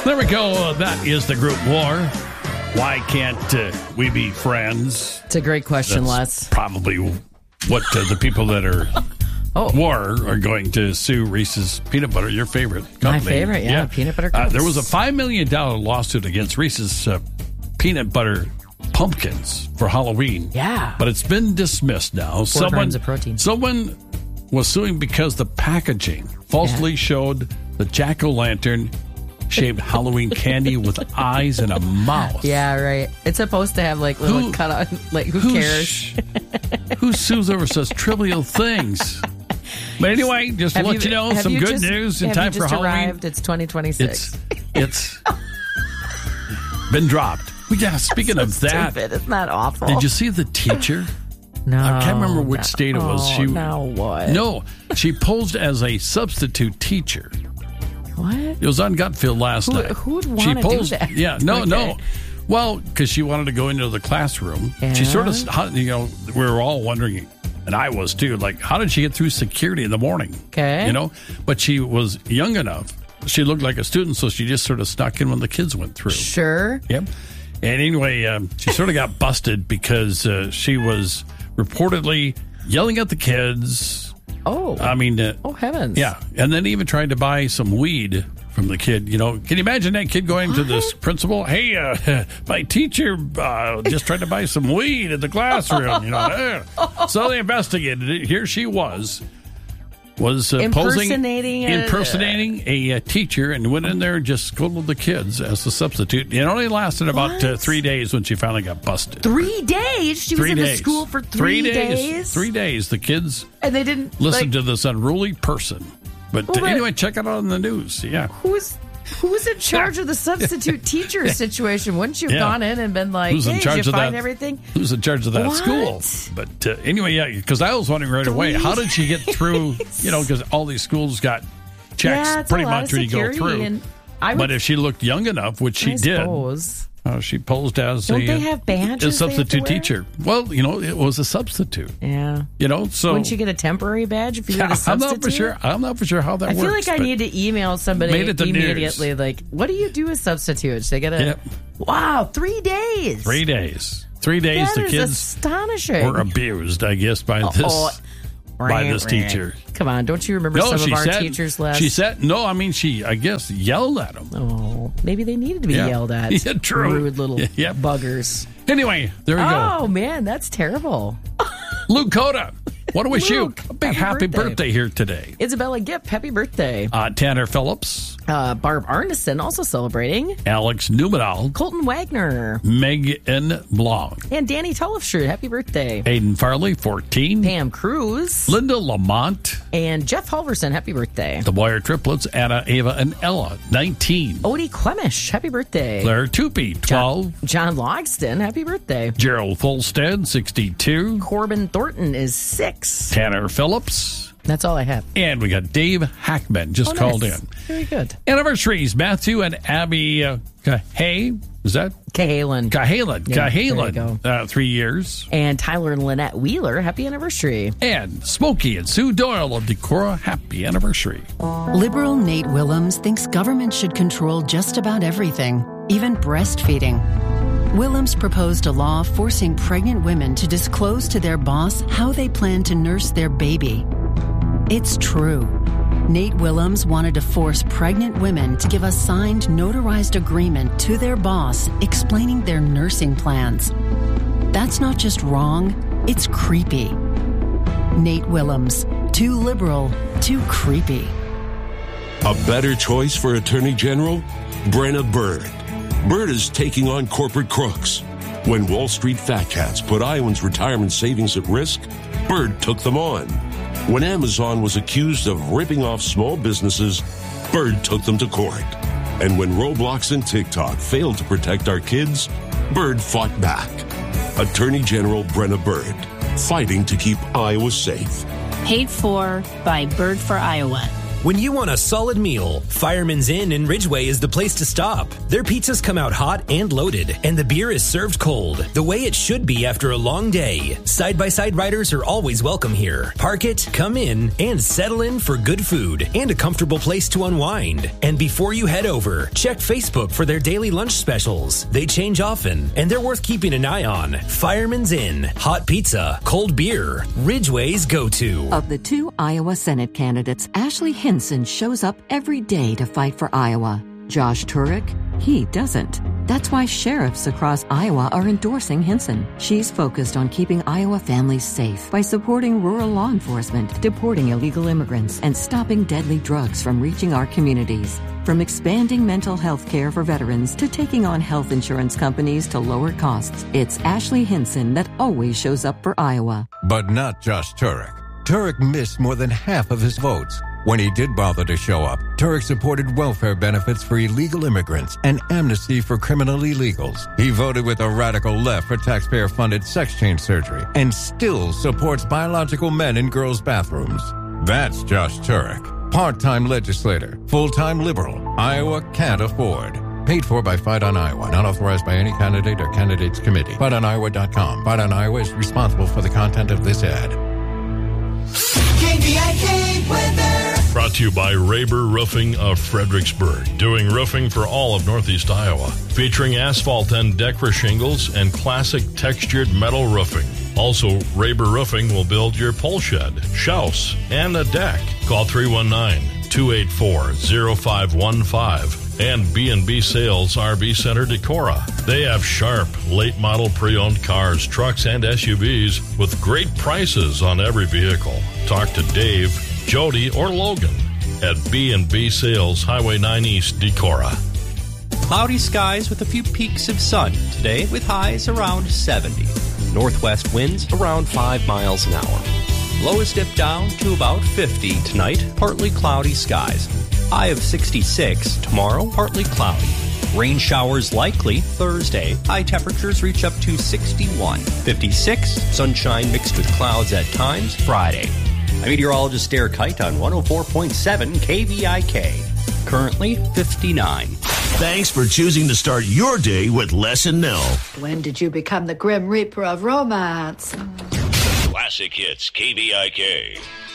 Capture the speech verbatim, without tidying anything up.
There we go. That is the group War. Why can't uh, we be friends? It's a great question, That's Les. probably what uh, the people that are oh. War are going to sue Reese's Peanut Butter, your favorite company. My favorite, yeah, peanut butter Uh, cups. there was a five million dollars lawsuit against Reese's uh, Peanut Butter Pumpkins for Halloween. Yeah. But it's been dismissed now. Four grams of protein. Someone was suing because the packaging falsely Yeah. showed the jack-o'-lantern shaped Halloween candy with eyes and a mouth. Yeah, right. It's supposed to have like little Who- cut out. Like, who Who cares? sh- Who sues over such trivial things? But anyway, just to Have let you, know, have some you good just- news in have time you for just Halloween. Arrived? It's twenty twenty-six. It's it's been dropped. Well, yeah, speaking so of that, stupid. Isn't that awful? did you see the teacher? No, I can't remember which no. state it was. Oh, She now what? No, she posed as a substitute teacher. What? It was on Gutfield last Who- night. who would She wanna do posed, that? Yeah, no, Okay. no. Well, because she wanted to go into the classroom. She sort of, you know, we were all wondering, and I was too, like, how did she get through security in the morning? Okay. You know, but she was young enough. She looked like a student, so she just sort of snuck in when the kids went through. Sure. Yep. And anyway, um, she sort of got busted because uh, she was reportedly yelling at the kids. Oh. I mean, uh, oh, heavens. yeah. And then even tried to buy some weed from the kid. You know, can you imagine that kid going to this principal? Hey, uh, my teacher uh, just tried to buy some weed in the classroom. You know, eh. So they investigated it. Here she was. Was uh, Impersonating posing, a- impersonating a, uh teacher, and went in there and just scolded the kids as a substitute. It only lasted about uh, What? three days when she finally got busted. Three days? She three was in days. the school for three, days. days? Three days. The kids And they didn't listened like, to this unruly person. But Well, uh, but- anyway, check it out on the news. Yeah. Who's who's in charge of the substitute teacher situation? Wouldn't you have Yeah. gone in and been like, Who's hey, in did charge you of find that? everything? Who's in charge of that What? school? But uh, anyway, yeah, because I was wondering right away, how did she get through? You know, because all these schools got checks Yeah, it's pretty a lot much of when you go security, through. and I would, But if she looked young enough, which she I did, suppose. uh, she posed as Don't a, they have badges a they have to substitute wear? teacher. Well, you know, it was a substitute. Yeah. You know, so Wouldn't you get a temporary badge if you were Yeah, the I'm substitute? not for sure. I'm not for sure how that I works. feel like I but- need to email somebody Made it the news. immediately. Like, what do you do as substitutes? They get a Yep. wow, three days. Three days. Three days. That the is kids astonishing. were abused, I guess, by this. Oh, by this teacher. Come on, don't you remember No, some she of our said. teachers last? She said no. I mean, she I guess yelled at him. Oh, maybe they needed to be Yeah. yelled at. Yeah, true. Rude little Yep. buggers. Anyway, there we Oh go. man, that's terrible. Luke Coda, want to wish Luke, you a big happy happy birthday. birthday. here today. Isabella Gipp, happy birthday. Uh, Tanner Phillips, Uh, Barb Arneson also celebrating. Alex Numenal, Colton Wagner Megan Blanc, and Danny Tullifscher, happy birthday. Aiden Farley, fourteen, Pam Cruz Linda Lamont, and Jeff Halverson, happy birthday. the Boyer triplets, Anna, Ava, and Ella, nineteen. Odie Clemish, happy birthday. Claire Tupy, twelve. John Logston, happy birthday. Gerald Folstead, sixty-two. Corbin Thornton is six. Tanner Phillips. That's all I have. And we got Dave Hackman just Oh, nice. called in. Very good. Anniversaries, Matthew and Abby uh, Cahay. Is that? Cahalan. Cahalan. Yeah, there you Cahalan. Uh, three years. And Tyler and Lynette Wheeler, happy anniversary. And Smokey and Sue Doyle of Decorah, happy anniversary. Liberal Nate Willems thinks government should control just about everything, even breastfeeding. Willems proposed a law forcing pregnant women to disclose to their boss how they plan to nurse their baby. It's true. Nate Willems wanted to force pregnant women to give a signed, notarized agreement to their boss explaining their nursing plans. That's not just wrong, it's creepy. Nate Willems, too liberal, too creepy. A better choice for Attorney General? Brenna Bird. Bird is taking on corporate crooks. When Wall Street fat cats put Iowans' retirement savings at risk, Bird took them on. When Amazon was accused of ripping off small businesses, Bird took them to court. And when Roblox and TikTok failed to protect our kids, Bird fought back. Attorney General Brenna Bird, fighting to keep Iowa safe. Paid for by Bird for Iowa. When you want a solid meal, Fireman's Inn in Ridgeway is the place to stop. Their pizzas come out hot and loaded, and the beer is served cold, the way it should be after a long day. Side-by-side riders are always welcome here. Park it, come in, and settle in for good food and a comfortable place to unwind. And before you head over, check Facebook for their daily lunch specials. They change often, and they're worth keeping an eye on. Fireman's Inn. Hot pizza, cold beer. Ridgeway's go-to. Of the two Iowa Senate candidates, Ashley Hinson shows up every day to fight for Iowa. Josh Turek, he doesn't. That's why sheriffs across Iowa are endorsing Hinson. She's focused on keeping Iowa families safe by supporting rural law enforcement, deporting illegal immigrants, and stopping deadly drugs from reaching our communities. From expanding mental health care for veterans to taking on health insurance companies to lower costs, it's Ashley Hinson that always shows up for Iowa. But not Josh Turek. Turek missed more than half of his votes. When he did bother to show up, Turek supported welfare benefits for illegal immigrants and amnesty for criminal illegals. He voted with the radical left for taxpayer-funded sex change surgery and still supports biological men in girls' bathrooms. That's Josh Turek. Part-time legislator, full-time liberal, Iowa can't afford. Paid for by Fight on Iowa, not authorized by any candidate or candidates committee. fight on iowa dot com. Fight on Iowa is responsible for the content of this ad. K V I K weather. Brought to you by Raber Roofing of Fredericksburg, doing roofing for all of Northeast Iowa, featuring asphalt and Decra shingles and classic textured metal roofing. Also, Raber Roofing will build your pole shed, house, and a deck. Call three one nine, two eight four, zero five one five. And B and B Sales R V Center Decorah. They have sharp, late-model pre-owned cars, trucks, and S U Vs with great prices on every vehicle. Talk to Dave, Jody, or Logan at B and B Sales, Highway nine East, Decorah. Cloudy skies with a few peaks of sun today with highs around seventy. Northwest winds around five miles an hour. Lows dip down to about fifty tonight, partly cloudy skies. High of sixty-six tomorrow, partly cloudy. Rain showers likely Thursday. High temperatures reach up to sixty-one. fifty-six, sunshine mixed with clouds at times Friday. I'm meteorologist Derek Kite on one oh four point seven K V I K. Currently fifty-nine. Thanks for choosing to start your day with Les and Nell. When did you become the Grim Reaper of romance? Classic Hits K V I K.